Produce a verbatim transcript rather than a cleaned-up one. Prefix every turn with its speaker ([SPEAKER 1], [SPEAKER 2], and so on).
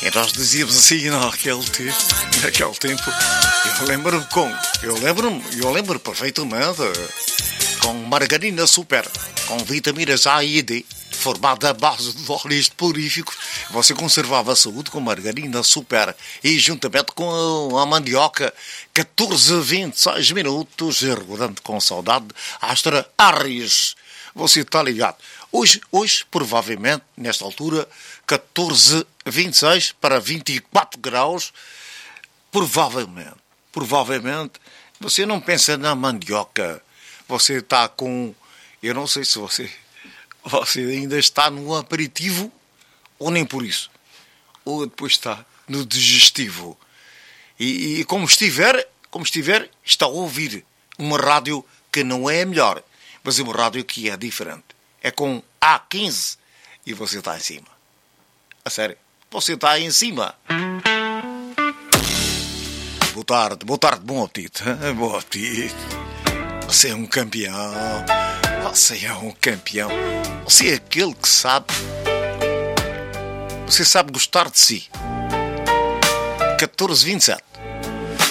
[SPEAKER 1] E nós dizíamos assim naquele tempo, naquele tempo, eu lembro-me com, eu lembro-me, eu lembro perfeitamente, com margarina super, com vitaminas A e D, formada à base de óleos puríficos, você conservava a saúde com margarina super e juntamente com a mandioca, catorze a vinte e seis minutos, regulando com saudade, Astra Arris. Você está ligado. Hoje, hoje, provavelmente, nesta altura, catorze a vinte e seis para vinte e quatro graus, provavelmente, provavelmente, você não pensa na mandioca, você está com, eu não sei se você, você ainda está no aperitivo, ou nem por isso, ou depois está no digestivo, e, e como estiver, como estiver, está a ouvir uma rádio que não é a melhor, mas é uma rádio que é diferente. É com A quinze e você está em cima. A sério, você está aí em cima. Boa tarde, boa tarde, bom apetite. Bom apetite. Você é um campeão. Você é um campeão. Você é aquele que sabe. Você sabe gostar de si. catorze vinte e sete.